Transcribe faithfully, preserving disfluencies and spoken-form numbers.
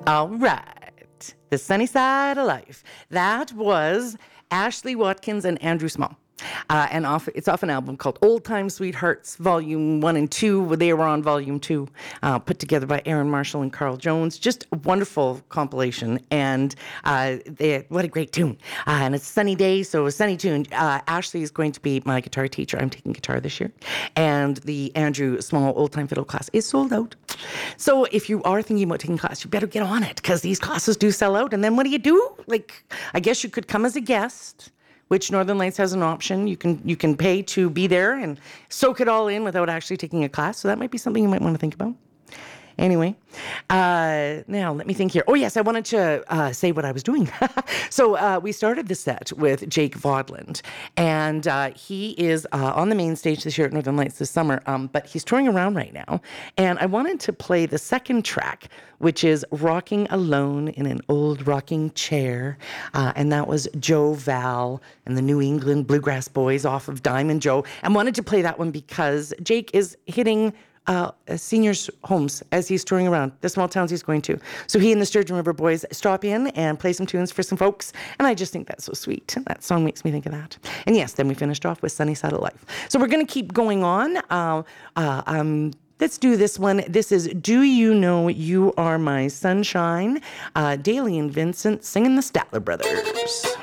All right. The Sunny Side of Life. That was Ashley Watkins and Andrew Small. Uh, and off, it's off an album called Old Time Sweethearts, Volume one and two. They were on Volume two, uh, put together by Aaron Marshall and Carl Jones. Just a wonderful compilation. And uh, they, what a great tune. Uh, and it's a sunny day, so a sunny tune. Uh, Ashley is going to be my guitar teacher. I'm taking guitar this year. And the Andrew Small Old Time Fiddle class is sold out. So if you are thinking about taking class, you better get on it, because these classes do sell out. And then what do you do? Like, I guess you could come as a guest, which Northern Lights has an option. You can you can pay to be there and soak it all in without actually taking a class. So that might be something you might want to think about. Anyway, uh, now let me think here. Oh, yes, I wanted to uh, say what I was doing. so uh, we started the set with Jake Vodland, and uh, he is uh, on the main stage this year at Northern Lights this summer, um, but he's touring around right now. And I wanted to play the second track, which is Rocking Alone in an Old Rocking Chair, uh, and that was Joe Val and the New England Bluegrass Boys off of Diamond Joe. And wanted to play that one because Jake is hitting Uh, seniors' homes as he's touring around the small towns he's going to. So he and the Sturgeon River Boys stop in and play some tunes for some folks, and I just think that's so sweet. That song makes me think of that. And yes, then we finished off with Sunny Side of Life. So we're going to keep going on. Uh, uh, um, let's do this one. This is Do You Know You Are My Sunshine? Uh, Daly and Vincent singing the Statler Brothers.